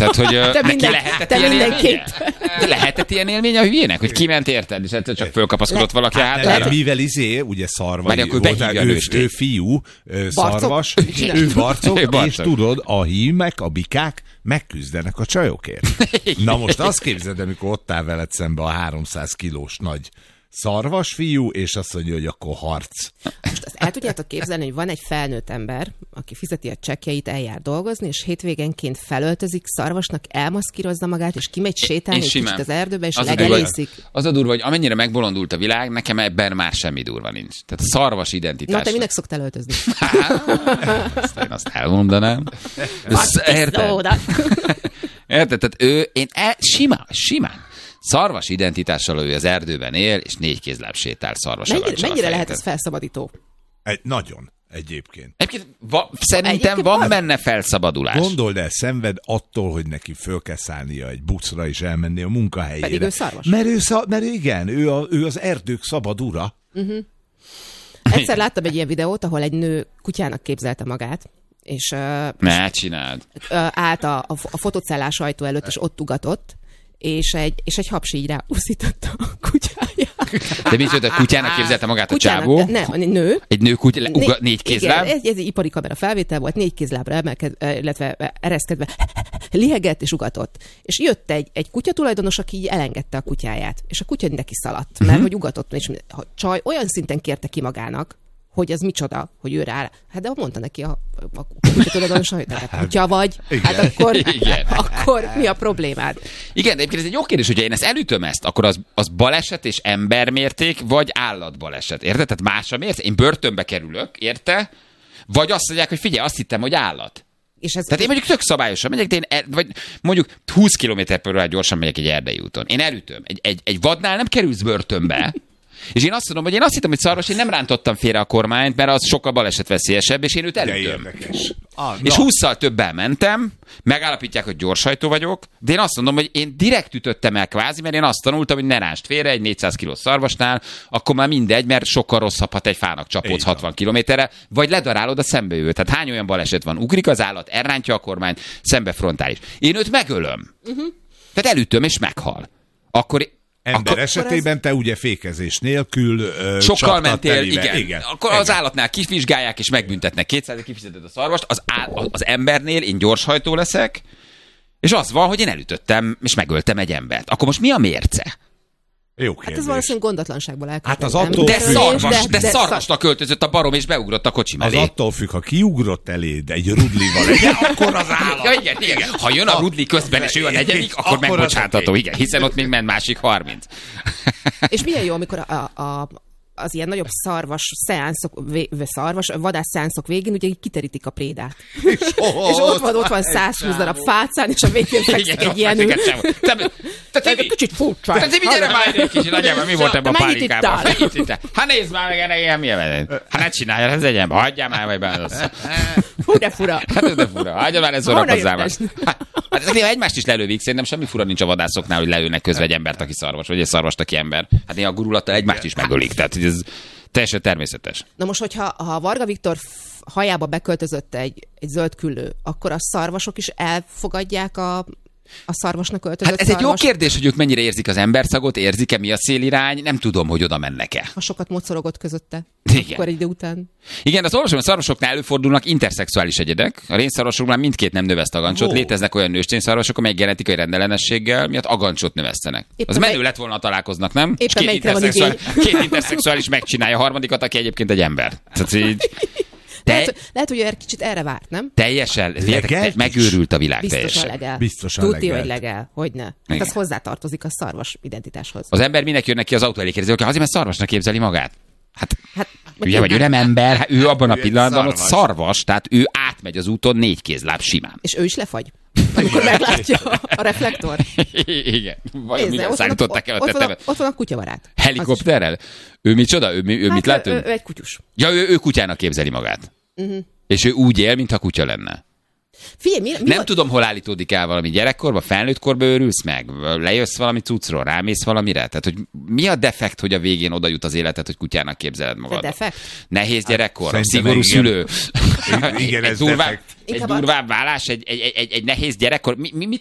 Tehát, hogy neki lehetett ilyen élménye? Lehetett ilyen élménye a hülyének, hogy kiment érted, és egyszer csak fölkapaszkodott valaki hátára? Mivel ugye szarvas, ő fiú, szarvas, ő barcok, és tudod, a hímek, a bikák megküzdenek a csajokért. Na most azt képzeld, amikor ott áll veled szembe a 300 kilós nagy szarvas fiú, és azt mondja, hogy akkor harc. Most azt el tudjátok képzelni, hogy van egy felnőtt ember, aki fizeti a csekkjeit, eljár dolgozni, és hétvégenként felöltözik szarvasnak, elmaszkírozza magát, és kimegy sétálni egy kicsit az erdőbe, és legelészik. Az a durva, hogy amennyire megbolondult a világ, nekem ebben már semmi durva nincs. Tehát a szarvas identitás. Na, te minek szoktál öltözni? Én azt elmondanám. Érted? Tehát simán. Szarvas identitással ő az erdőben él, és 4 kézláb sétál szarvasagancsal. Mennyire lehet ez felszabadító? Nagyon, egyébként. Szerintem van benne felszabadulás. Gondold el, szenved attól, hogy neki föl kell szállnia egy buszra és elmenni a munkahelyére. Pedig ő szarvas. Mert igen, ő az erdők szabad ura. Uh-huh. Egyszer láttam egy ilyen videót, ahol egy nő kutyának képzelte magát, és ne csináld. Állt a fotocellás ajtó előtt, és ott ugatott, és egy hapsi így ráúszította a kutyáját. De mit, a kutyának képzelte magát a csávó? Nem, egy nő. Egy nő 4 kézláb? Igen, ez egy ipari kamera felvétel volt, 4 kézlábra illetve ereszkedve lihegett és ugatott. És jött egy kutyatulajdonos, aki így elengedte a kutyáját. És a kutya neki szaladt, mert hogy ugatott. És a csaj olyan szinten kérte ki magának, hogy az micsoda, hogy ő rá. Hát de mondta neki a kutyatulajdonos, hogy te kutya vagy, hát akkor mi a problémád? Igen, de ez egy jó kérdés, hogyha én elütöm ezt, akkor az baleset és embermérték, vagy állatbaleset, érted? Tehát más a mérték. Én börtönbe kerülök, érte? Vagy azt mondják, hogy figyelj, azt hittem, hogy állat. Tehát én mondjuk tök szabályosan megyek, de vagy mondjuk 20 km/h gyorsan megyek egy erdei úton. Én elütöm. Egy vadnál nem kerülsz börtönbe. És én azt mondom, hogy én azt hittem, hogy szarvas, én nem rántottam félre a kormányt, mert az sokkal balesetveszélyesebb, és én őt elütöm. És 20-szal többel mentem, megállapítják, hogy gyorshajtó vagyok, de én azt mondom, hogy én direkt ütöttem el kvázi, mert én azt tanultam, hogy ne rántsd félre egy 400 kilós szarvasnál, akkor már mindegy, mert sokkal rosszabbhat egy fának csapódsz 60 kilométerre, vagy ledarálod a szembejövőt. Tehát hány olyan baleset van? Ugrik az állat, elrántja a kormányt, szembe frontális. Én őt megölöm. Tehát elütöm, és meghal. Akkor ember esetében te ugye fékezés nélkül sokkal mentél, igen. Akkor az állatnál kivizsgálják és megbüntetnek. 200-ig kifizeted a szarvast, az embernél én gyorshajtó leszek, és az van, hogy én elütöttem és megöltem egy embert. Akkor most mi a mérce? Jó kérdés. Hát ez valószínűleg gondatlanságból elkövetett. Hát az attól de szarvasnak költözött a barom, és beugrott a kocsi mellé. Az attól függ, ha kiugrott eléd egy rudlival, akkor az állat. Ja, igen. Ha jön a rudli közben, és ő a negyedik, akkor megbocsátható. Igen, hiszen ott még ment másik 30. És milyen jó, amikor az ilyen nagyobb vadász szeánszok végén ugye kiterítik a prédát. És ott van 120 darab fácán, és a végén fekszik egy ilyen ül. Te kicsit furcsa. Te Tibi, gyere már egy kicsit, nagyjából, mi volt ebben a pálinkában? Hát nézd már meg ennek ilyen milyen. Hát ne csináljál, ez egy ember. Hagyjál már, vagy bár az. Hú, de fura. Hát de fura. Hagyjál már, ez szórakozzál már. Hát néha egymást is lelővik, szerintem semmi fura nincs a vadászoknál, hogy lelőnek közben egy embert, aki szarvas, vagy egy szarvast, aki ember. Hát néha a gurulattal egymást is megölik, tehát ez teljesen természetes. Na most, hogyha Varga Viktor hajába beköltözött egy zöld küllő, akkor a szarvasok is elfogadják a szarvasnak öltözött ez egy jó kérdés, hogy ők mennyire érzik az emberszagot, érzik-e, mi a szélirány, nem tudom, hogy oda mennek-e. Ha sokat mocorogott közötte, igen. Akkor idő után. Igen, az olvasom, a szarvasoknál előfordulnak interszexuális egyedek. A rénszarvasoknál mindkét nem növeszt agancsot. Léteznek olyan nőstényszarvasok, amelyek genetikai rendellenességgel miatt agancsot növesztenek. Az menő lett volna, találkoznak, nem? Éppen két interszexuális megcsinálja a harmadikat, aki egyébként egy ember. Lehet, hogy egy kicsit erre várt, nem? Teljesen. Megőrült a világ teljesen. Biztosan legelt. Tudti, hogy legel. Hogyne. Hát az hozzátartozik a szarvas identitáshoz. Az ember minek jön neki az autó elé kérdezi, azért, mert szarvasnak képzeli magát. Hát ugye, vagy ő nem ember, hát ő abban a pillanatban ott szarvas, tehát ő átmegy az úton 4 kézláb simán. És ő is lefagy, amikor meglátja a reflektor. Igen. Vajon mivel szállították el a tetemet? Ott van a kutyavarát. Helikopterrel? Ő micsoda? Ő mit lát? Ő egy kutyus. Ja, ő kutyának képzeli magát. És ő úgy él, mintha kutya lenne. Figyelj, nem tudom, hol állítódik el valami gyerekkorba, felnőtt korba őrülsz meg, lejössz valami cuccról, rámész valamire. Tehát, hogy mi a defekt, hogy a végén oda jut az életed, hogy kutyának képzeled magad? A defekt? Nehéz gyerekkor, szigorú szülő. Igen, ez egy durvább vállás, egy nehéz gyerekkor.